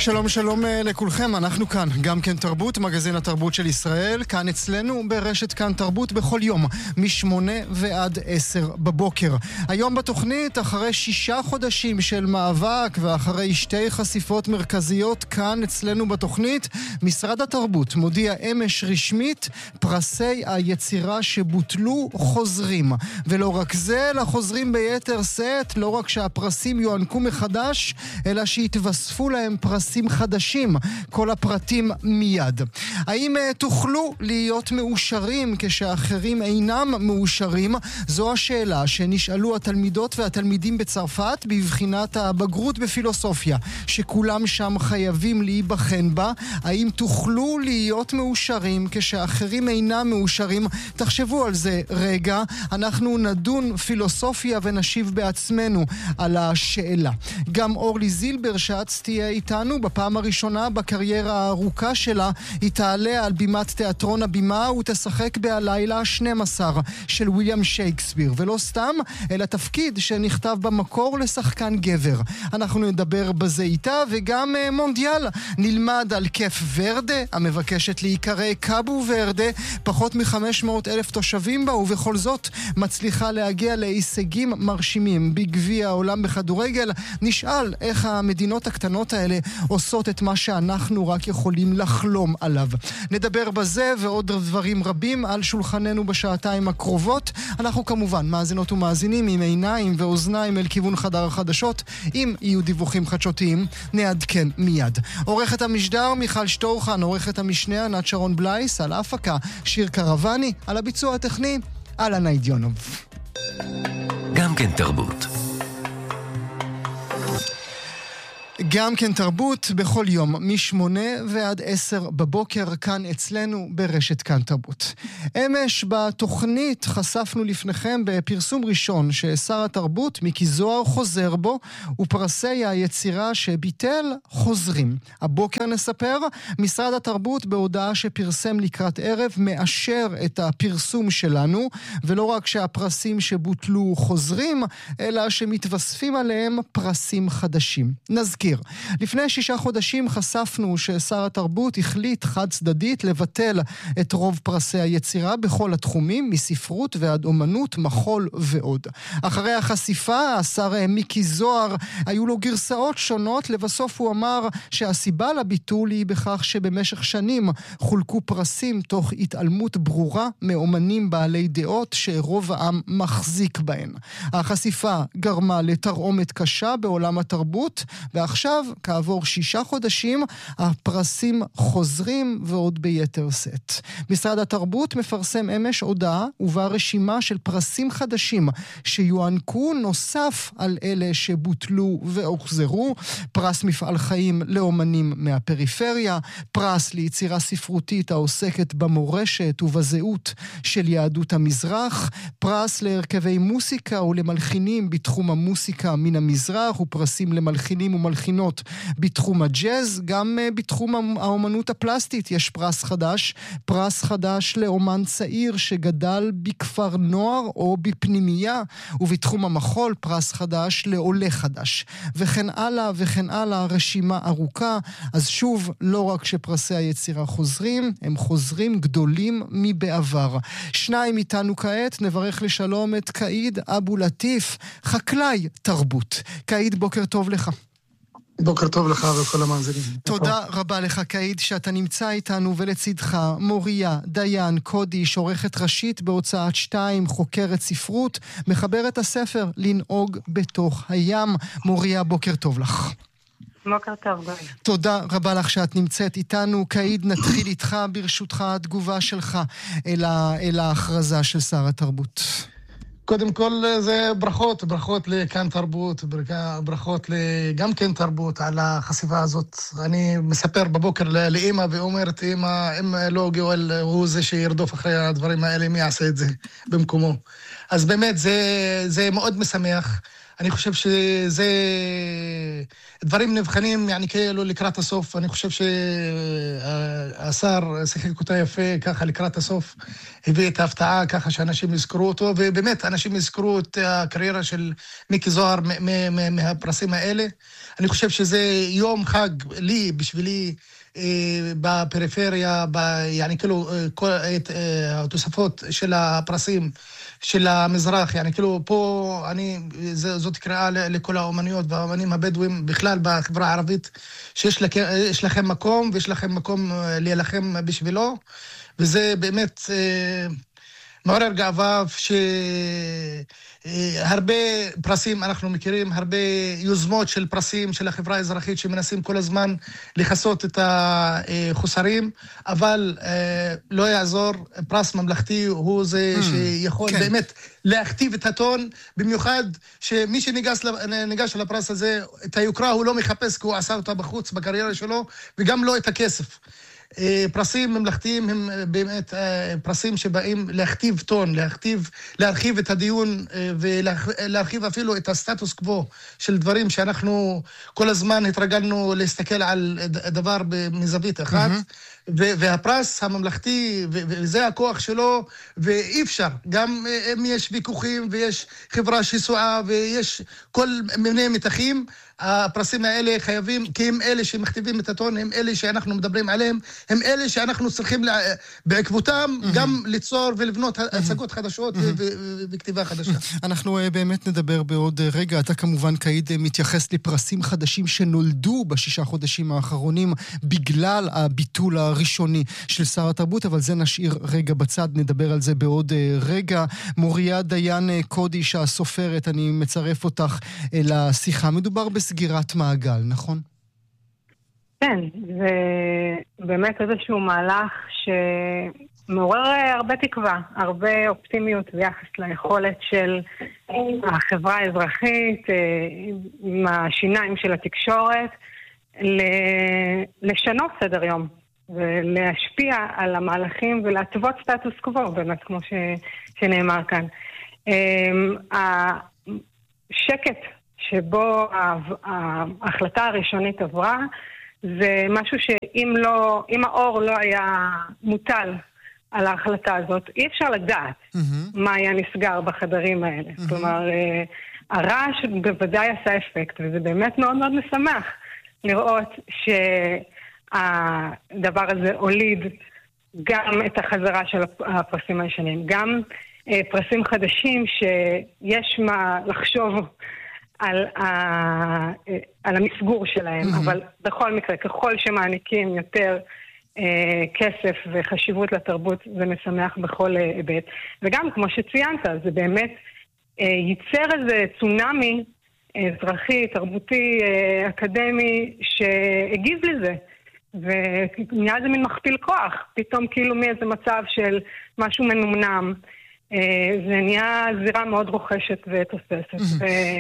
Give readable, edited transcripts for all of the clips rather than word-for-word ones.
שלום שלום לכולכם, אנחנו כאן, גם כן תרבות, מגזין התרבות של ישראל, כאן אצלנו ברשת כאן תרבות בכל יום, מ8 ועד 10 בבוקר. היום בתוכנית, אחרי 6 חודשים של מאבק ואחרי 2 חשיפות מרכזיות כאן אצלנו בתוכנית, משרד התרבות מודיע אמש רשמית, פרסי היצירה שבוטלו חוזרים. ולא רק זה, אלא חוזרים ביתר סט, לא רק שהפרסים יוענקו מחדש, אלא שיתווספו להם פרסים חדשים, כל הפרטים מיד. האם תוכלו להיות מאושרים כשאחרים אינם מאושרים? זו השאלה שנשאלו התלמידות והתלמידים בצרפת בבחינת הבגרות בפילוסופיה, שכולם שם חייבים להיבחן בה. האם תוכלו להיות מאושרים כשאחרים אינם מאושרים? תחשבו על זה רגע, אנחנו נדון פילוסופיה ונשיב בעצמנו על השאלה. גם אורלי זילברשץ תהיה איתנו בפעם הראשונה בקריירה הארוכה שלה. היא תעלה על בימת תיאטרון הבימה ותשחק בהלילה ה-12 של וויליאם שייקספיר, ולא סתם, אלא תפקיד שנכתב במקור לשחקן גבר. אנחנו נדבר בזה איתה, וגם מונדיאל. נלמד על קף ורדה, המבקשת להיקרא קאבו ורדה, פחות מ-500,000 תושבים בה, ובכל זאת מצליחה להגיע להישגים מרשימים בגביע העולם בכדורגל. נשאל איך המדינות הקטנות האלה עושות את מה שאנחנו רק יכולים לחלום עליו. נדבר בזה ועוד דברים רבים על שולחננו בשעתיים הקרובות. אנחנו כמובן מאזינות ומאזינים עם עיניים ואוזניים אל כיוון חדר החדשות. אם יהיו דיווחים חדשותיים, נעדכן מיד. עורכת המשדר מיכל שטורחן, עורכת המשנה ענת שרון בלייס, על ההפקה שיר קרבני, על הביצוע הטכני אלנה אידיונוב. גם כן תרבות. גם כן תרבות בכל יום, מ8 ועד 10 בבוקר, כאן אצלנו ברשת כאן תרבות. אמש בתוכנית חשפנו לפניכם בפרסום ראשון ששר התרבות מיקי זוהר חוזר בו, ופרסי היצירה שביטל חוזרים. הבוקר נספר, משרד התרבות בהודעה שפרסם לקראת ערב מאשר את הפרסום שלנו, ולא רק שהפרסים שבוטלו חוזרים, אלא שמתווספים עליהם פרסים חדשים. נזכיר, לפני 6 חודשים חשפנו ששר התרבות החליט חד צדדית לבטל את רוב פרסי היצירה בכל התחומים, מספרות ועד אומנות, מחול ועוד. אחרי החשיפה, השר מיקי זוהר, היו לו גרסאות שונות. לבסוף הוא אמר שהסיבה לביטול היא בכך שבמשך שנים חולקו פרסים תוך התעלמות ברורה מאומנים בעלי דעות שרוב העם מחזיק בהן. החשיפה גרמה לתרעומת קשה בעולם התרבות, ועכשיו, כעבור 6 חודשים, הפרסים חוזרים ועוד ביתר סט. משרד התרבות מפרסם אמש הודעה ובה רשימה של פרסים חדשים שיוענקו נוסף על אלה שבוטלו והוחזרו. פרס מפעל חיים לאומנים מהפריפריה, פרס ליצירה ספרותית העוסקת במורשת ובזהות של יהדות המזרח, פרס להרכבי מוסיקה ולמלחינים בתחום המוסיקה מן המזרח, ופרסים למלחינים ומלחינות בתחום הג'אז. גם בתחום האומנות הפלסטית יש פרס חדש, פרס חדש לאומן צעיר שגדל בכפר נוער או בפנימייה, ובתחום המחול פרס חדש לעולה חדש, וכן הלאה וכן הלאה, רשימה ארוכה. אז שוב, לא רק שפרסי היצירה חוזרים, הם חוזרים גדולים מבעבר. 2 איתנו כעת, נברך לשלום את קאיד אבו לטיף, חקלאי תרבות. קאיד, בוקר טוב לך. בוקר טוב לך וכל המאזינים. תודה רבה לך קאיד שאתה נמצא איתנו, ולצידך מוריה דיין קודיש, עורכת ראשית בהוצאת 2, חוקרת ספרות, מחברת הספר לנהוג בתוך הים. מוריה, בוקר טוב לך. בוקר טוב, גיא. תודה רבה לך שאת נמצאת איתנו. קאיד, נתחיל איתך ברשותך התגובה שלך אל ההכרזה של שר התרבות. קודם כל זה ברכות לכאן תרבות, ברכות גם כן תרבות על החשיפה הזאת. אני מספר בבוקר לאמא ואומרת, אם לא גואל הוא זה שירדוף אחרי הדברים האלה, מי יעשה את זה במקומו? אז באמת זה מאוד משמח. אני חושב שזה דברים נבחנים, يعني כאילו לקראת הסוף. אני חושב שהשר שיחק אותה יפה, ככה לקראת הסוף, הביא את ההפתעה ככה שאנשים יזכרו אותו, ובאמת אנשים יזכרו את הקריירה של מיקי זוהר מהפרסים האלה. אני חושב שזה יום חג לי, בשבילי, בפריפריה, يعني כאילו כל התוספות של הפרסים של המזרח, يعني כאילו פה זאת קריאה לכל האומניות והאומנים הבדואים בכלל בחברה הערבית, שיש לכם מקום ויש לכם מקום להילחם בשבילו, וזה באמת מעורר גאווה שהרבה פרסים אנחנו מכירים, הרבה יוזמות של פרסים של החברה האזרחית שמנסים כל הזמן לחסות את החוסרים, אבל לא יעזור, פרס ממלכתי הוא זה שיכול באמת להכתיב את הטון, במיוחד שמי שניגש לפרס הזה, את היוקרה הוא לא מחפש כי הוא עשה אותה בחוץ בקריירה שלו, וגם לא את הכסף. פרסים ממלכתיים הם באמת פרסים שבאים להכתיב טון, להרחיב את הדיון ולהרחיב אפילו את הסטטוס קוו של דברים שאנחנו כל הזמן התרגלנו להסתכל על דבר מזווית אחת. והפרס הממלכתי, וזה הכוח שלו, ואי אפשר, גם אם יש ויכוחים ויש חברה שסועה ויש כל מיני מתחים, הפרסים האלה חייבים, כי הם אלה שמכתיבים את הטון, הם אלה שאנחנו מדברים עליהם, הם אלה שאנחנו צריכים בעקבותם גם ליצור ולבנות הצגות חדשות וכתיבה חדשה. אנחנו באמת נדבר בעוד רגע. אתה כמובן כעיד מתייחס לפרסים חדשים שנולדו ב6 חודשים האחרונים בגלל הביטול הראשוני של שר התרבות, אבל זה נשאיר רגע בצד, נדבר על זה בעוד רגע. מוריה דיין קודיש הסופרת, אני מצרף אותך לשיחה. מדובר בסגירת מעגל, נכון? כן, זה באמת איזשהו מהלך שמעורר הרבה תקווה, הרבה אופטימיות ביחס ליכולת של החברה האזרחית, עם השיניים של התקשורת, לשנות סדר יום, ולהשפיע על המהלכים ולהטוות סטטוס קוו, באמת כמו שנאמר כאן. השקט שבו ההחלטה הראשונית עברה, זה משהו שאם האור לא היה מוטל על ההחלטה הזאת, אי אפשר לדעת מה היה נסגר בחדרים האלה. כלומר, הרעש בוודאי עשה אפקט, וזה באמת מאוד מאוד משמח לראות שהדבר הזה הוליד גם את החזרה של הפרסים הישנים, גם פרסים חדשים שיש מה לחשוב על המסגור שלהם, אבל בכל מקרה, ככל שמעניקים יותר כסף וחשיבות לתרבות, זה משמח בכל היבט. וגם, כמו שציינת, זה באמת ייצר איזה צונאמי אזרחי, תרבותי, אקדמי, שהגיב לזה. ונהיה זה מין מכפיל כוח, פתאום כאילו מאיזה מצב של משהו מנומנם. זה נהיה זירה מאוד רוכשת ותוססת.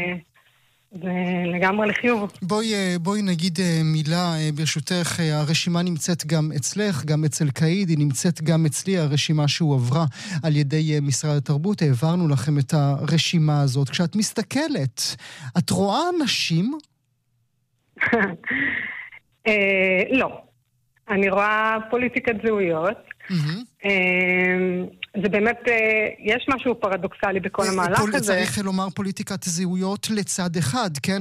ולגמרי לחיוב. בואי נגיד מילה ברשותך. הרשימה נמצאת גם אצלך, גם אצל קעיד, היא נמצאת גם אצלי, הרשימה שהועברה על ידי משרד התרבות. העברנו לכם את הרשימה הזאת. כשאת מסתכלת, את רואה נשים? לא. אני רואה פוליטיקת זהויות. זה באמת, יש משהו פרדוקסלי בכל המהלך הזה. צריך לומר פוליטיקת זהויות לצד אחד, כן?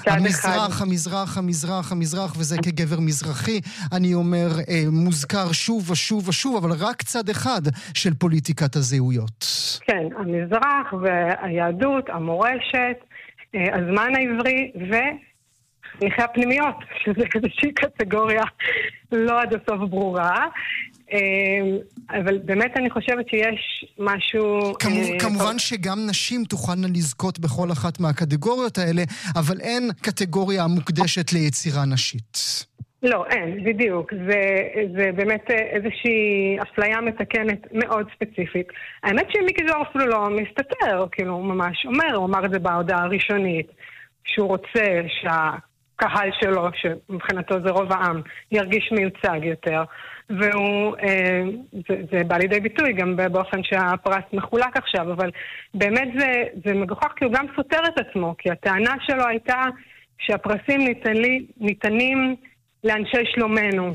המזרח, וזה כגבר מזרחי, אני אומר, מוזכר שוב ושוב ושוב, אבל רק צד אחד של פוליטיקת הזהויות. כן, המזרח והיהדות, המורשת, הזמן העברי וחניכי הפנימיות, שזה איזושהי קטגוריה לא עד הסוף ברורה. אבל באמת אני חושבת שיש משהו... כמובן שגם נשים תוכלנה לזכות בכל אחת מהקטגוריות האלה, אבל אין קטגוריה מוקדשת ליצירה נשית. לא, אין, בדיוק. זה באמת איזושהי אפליה מתקנת מאוד ספציפית. האמת שמיקי זוהר אפילו לא מסתתר, כאילו הוא ממש הוא אמר את זה בהודעה הראשונית, שהוא רוצה שהקהל שלו, שמבחינתו זה רוב העם, ירגיש מיוצג יותר. והוא, זה בא לידי ביטוי גם באופן שהפרס מחולק עכשיו, אבל באמת זה מגוחך כי הוא גם סותר את עצמו, כי הטענה שלו הייתה שהפרסים ניתנים לאנשי שלומנו,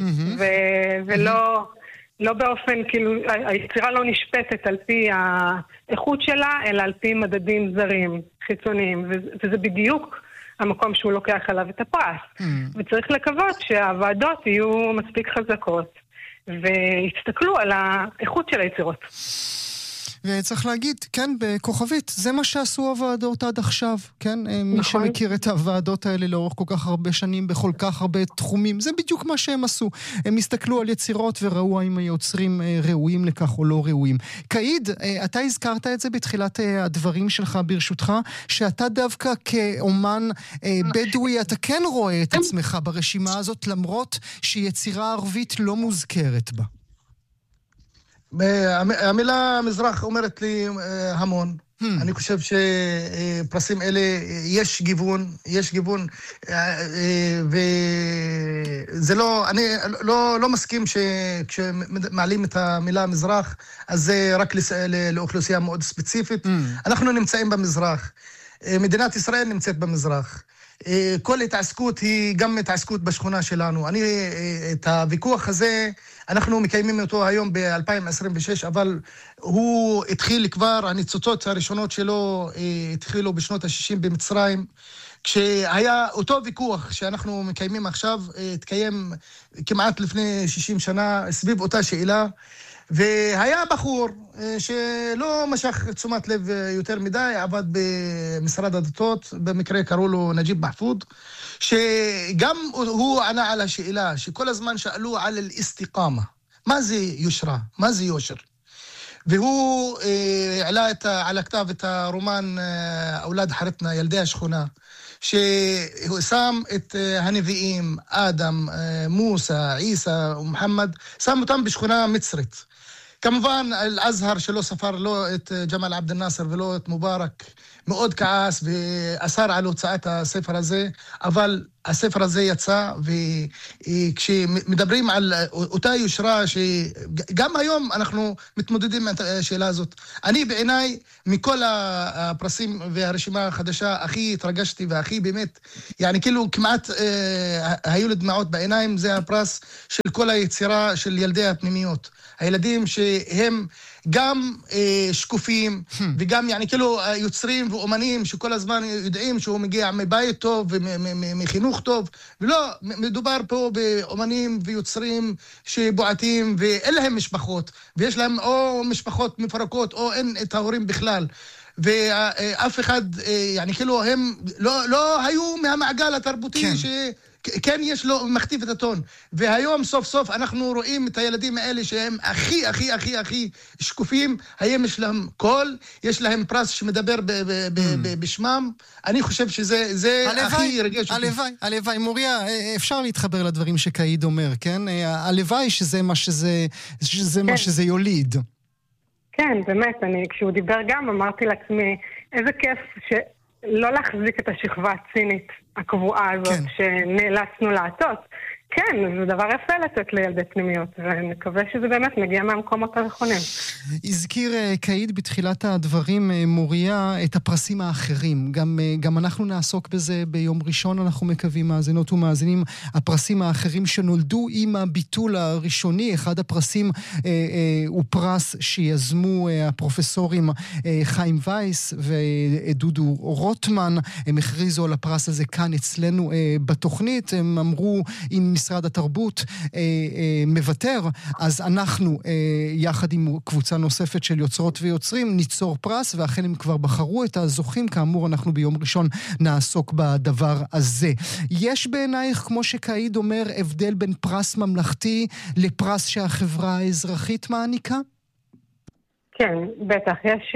ולא באופן, כאילו, היצירה לא נשפטת על פי האיכות שלה, אלא על פי מדדים זרים, חיצוניים, וזה בדיוק המקום שהוא לוקח עליו את הפרס. וצריך לקוות שהוועדות יהיו מספיק חזקות, ויסתכלו על האיכות של היצירות. וצריך להגיד, כן, בכוכבית, זה מה שעשו הוועדות עד עכשיו, כן? מי שמכיר את הוועדות האלה לאורך כל כך הרבה שנים, בכל כך הרבה תחומים, זה בדיוק מה שהם עשו. הם הסתכלו על יצירות וראו האם היוצרים ראויים לכך או לא ראויים. קאיד, אתה הזכרת את זה בתחילת הדברים שלך ברשותך, שאתה דווקא כאומן בדואי, אתה כן רואה את עצמך ברשימה הזאת, למרות שיצירה ערבית לא מוזכרת בה. המילה מזרח אומרת לי המון. אני חושב שפרסים אלה יש גיוון, וזה לא, אני לא מסכים שכשמעלים את המילה מזרח, אז זה רק לאוכלוסייה מאוד ספציפית. אנחנו נמצאים במזרח. מדינת ישראל נמצאת במזרח. כל התעסקות היא גם התעסקות בשכונה שלנו. את הוויכוח הזה, אנחנו מקיימים אותו היום ב-2026, אבל הוא התחיל כבר, הניצוצות הראשונות שלו התחילו בשנות ה-60 במצרים, כשהיה אותו ויכוח שאנחנו מקיימים עכשיו, התקיים כמעט לפני 60 שנה סביב אותה שאלה, והיה בחור שלא משך תשומת לב יותר מדי, עבד במשרד הדתות, במקרה קראו לו נג'יב מחפוד, שגם הוא ענה על השאלה, שכל הזמן שאלו על אל-איסתיqama, מה זה יושרה, מה זה יושר? והוא העלה על הכתב את הרומן אולד חרטנה, ילדי השכונה, שהוא שם את הנביאים, אדם, מוסא, עיסא ומוחמד, שם אותם בשכונה מצרית. כמובן, אל-אזהר שלא ספר לא את ג'מאל עבד אל-נאסר ולא את מובארק, מאוד כעס ואסר על הוצאת הספר הזה, אבל הספר הזה יצא, וכשמדברים על אותה יושרה, שגם היום אנחנו מתמודדים עם השאלה הזאת. אני בעיניי, מכל הפרסים והרשימה החדשה, הכי התרגשתי והכי באמת, yani כאילו כמעט היו לדמעות בעיניים, זה הפרס של כל היצירה של ילדי הפנימיות. הילדים שהם גם שקופים, וגם yani כאילו יוצרים ואומנים שכל הזמן יודעים שהוא מגיע מבית טוב ומחינוך טוב, ולא, מדובר פה באומנים ויוצרים שבועטים ואין להם משפחות, ויש להם או משפחות מפרקות או אין את ההורים בכלל, ואף אחד, yani כאילו הם לא היו מהמעגל התרבותי כן יש לו מכתיב את הטון, והיום סוף סוף אנחנו רואים את הילדים האלה שהם הכי שקופים, היום יש להם קול, יש להם פרס שמדבר בשמם. אני חושב שזה הכי רגש. הלוואי, מוריה, אפשר להתחבר לדברים שקאיד אומר, כן? הלוואי שזה מה שזה יוליד. כן, באמת, כשהוא דיבר גם אמרתי לעצמי, איזה כיף שלא להחזיק את השכבה הצינית הקבועה הזאת שנאלצנו לעשות. כן, זה דבר יפה לתת לילדי פנימיות, ואני מקווה שזה באמת מגיע מהמקומות הנכונים. הזכיר קאיד בתחילת הדברים, מוריה, את הפרסים האחרים. גם אנחנו נעסוק בזה ביום ראשון, אנחנו מקווים, מאזינות ומאזינים, הפרסים האחרים שנולדו עם הביטול הראשוני. אחד הפרסים הוא פרס שיזמו הפרופסורים חיים וייס ודודו רוטמן. הם הכריזו על הפרס הזה כאן אצלנו בתוכנית. הם אמרו, אם משרד התרבות מוותר, אז אנחנו יחד עם קבוצה נוספת של יוצרות ויוצרים ניצור פרס, ואכן הם כבר בחרו את הזוכים, כאמור אנחנו ביום ראשון נעסוק בדבר הזה. יש בעינייך, כמו שקאיד אומר, הבדל בין פרס ממלכתי לפרס שהחברה האזרחית מעניקה? כן, בטח. יש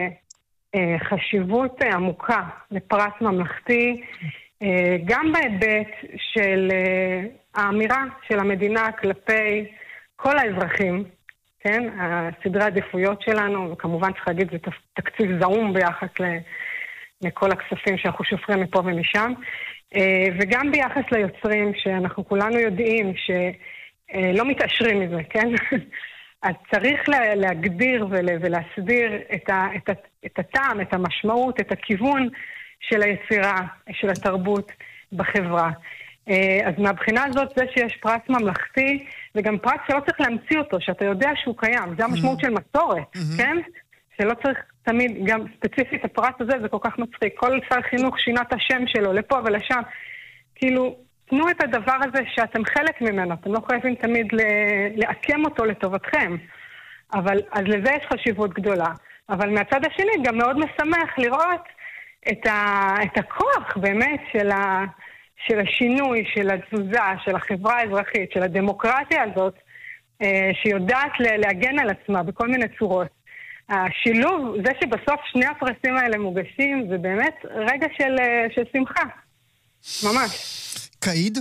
חשיבות עמוקה לפרס ממלכתי, גם בהיבט של האמירה של המדינה כלפי כל האזרחים, כן? הסדרי העדיפויות שלנו, וכמובן צריך להגיד, זה תקציב זעום ביחס לכל הכספים שאנחנו שופרים מפה ומשם, וגם ביחס ליוצרים שאנחנו כולנו יודעים שלא מתעשרים מזה, כן? אז צריך להגדיר ולהסביר את הטעם, את המשמעות, את הכיוון של היצירה, של התרבות, בחברה. אז מהבחינה הזאת, זה שיש פרס ממלכתי, וגם פרס שלא צריך להמציא אותו, שאתה יודע שהוא קיים, זה המשמעות של מסורת, כן? שלא צריך תמיד, גם ספציפית הפרס הזה, זה כל כך מצחיק. כל שר חינוך שינה את השם שלו, לפה ולשם. כאילו, תנו את הדבר הזה שאתם חלק ממנו, אתם לא חייבים תמיד לעקם אותו לטובתכם. אבל, אז לזה יש חשיבות גדולה. אבל מהצד השני, גם מאוד משמח לראות את הכוח באמת של השינוי, של התזוזה, של החברה האזרחית, של הדמוקרטיה הזאת, שיודעת להגן על עצמה בכל מיני צורות. השילוב, זה שבסוף שני הפרסים האלה מוגשים, זה באמת רגע של שמחה. ממש. קאיד?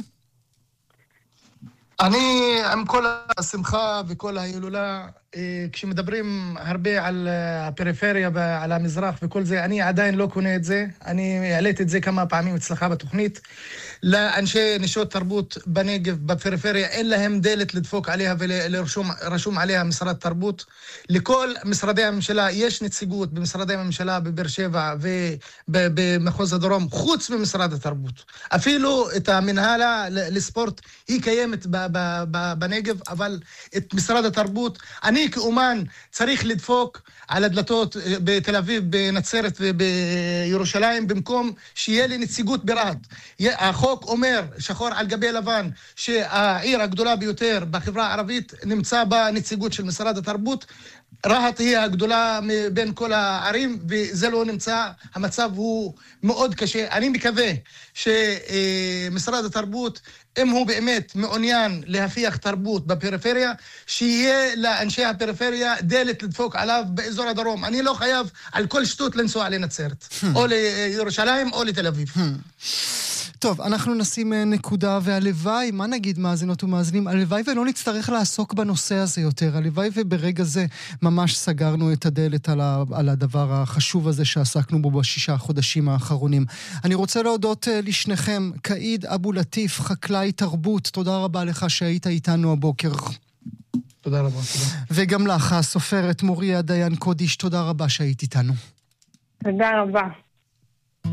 אני, עם כל השמחה וכל ההילולה, כשמדברים הרבה על הפריפריה ועל המזרח וכל זה, אני עדיין לא קונה את זה. אני העליתי את זה כמה פעמים אצלך בתוכנית. לאנשי נשות תרבות בנגב, בפריפריה, אין להם דלת לדפוק עליה ולרשום עליה משרד תרבות. לכל משרדי הממשלה יש נציגות במשרדי הממשלה בבאר שבע ובמחוז הדרום, חוץ ממשרד התרבות. אפילו את המנהלה לספורט היא קיימת בנגב, אבל את משרד התרבות, אני כאומן צריך לדפוק על הדלתות בתל אביב, בנצרת ובירושלים, במקום שיהיה לי נציגות ברהט. החוק אומר, שחור על גבי לבן, שהעיר הגדולה ביותר בחברה הערבית נמצא בנציגות של משרד התרבות. רהט היא הגדולה בין כל הערים, וזה לא נמצא, המצב הוא מאוד קשה. אני מקווה שמשרד התרבות, אם הוא באמת מעוניין להפיח תרבות בפריפריה, שיהיה לאנשי הפריפריה דלת לדפוק עליו באזור הדרום. אני לא חייב על כל שטות לנסוע לנצרת, או לירושלים או לתל אביב. טוב, אנחנו נשים נקודה, והלוואי, מה נגיד מאזינות ומאזינים, הלוואי ולא נצטרך לעסוק בנושא הזה יותר, הלוואי וברגע זה ממש סגרנו את הדלת על הדבר החשוב הזה שעסקנו בו ב6 החודשים האחרונים. אני רוצה להודות לשניכם, קאיד אבו לטיף, חקלאי תרבות, תודה רבה לך שהיית איתנו הבוקר. תודה רבה. תודה. וגם לך, הסופרת מוריה דיין קודיש, תודה רבה שהיית איתנו. תודה רבה.